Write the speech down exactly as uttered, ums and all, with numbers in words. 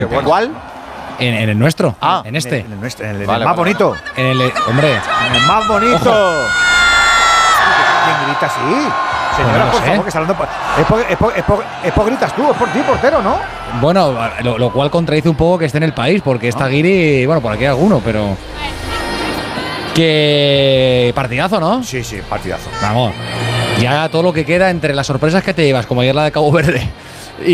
¿Cuál? En, en el nuestro. Ah, en este. En el, en el, nuestro, en el, Vale, en el más vale. bonito. En el, hombre. En el más bonito. ¿Quién grita así? Señora, Pues no lo por sé. favor, que está hablando. por- Es por, es, por, es, por, es por gritas tú, es por ti, portero, ¿no? Bueno, lo, lo cual contradice un poco que esté en el país, porque esta Guiri, bueno, por aquí hay alguno, pero. Que. Partidazo, ¿no? Sí, sí, partidazo. Vamos. Ya todo lo que queda entre las sorpresas que te llevas, como ayer la de Cabo Verde,